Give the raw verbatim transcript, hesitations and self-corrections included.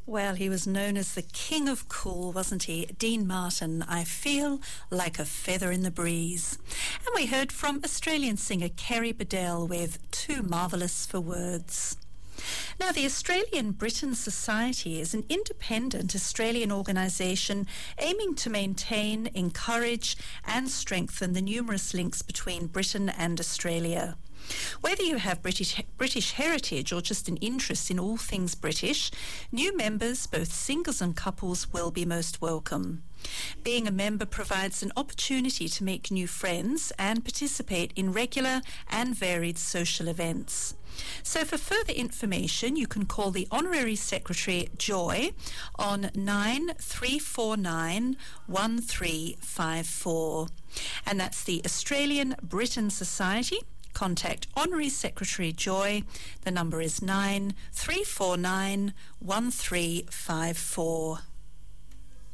Well, he was known as the King of Cool, wasn't he? Dean Martin, I Feel Like a Feather in the Breeze. And we heard from Australian singer Kerry Bedell with Too Marvellous for Words. Now, the Australian Britain Society is an independent Australian organisation aiming to maintain, encourage and strengthen the numerous links between Britain and Australia. Whether you have British, British heritage or just an interest in all things British, new members, both singles and couples, will be most welcome. Being a member provides an opportunity to make new friends and participate in regular and varied social events. So for further information, you can call the Honorary Secretary, Joy, on nine three four nine one three five four. And that's the Australian Britain Society. Contact Honorary Secretary Joy. The number is nine three four nine one three five four.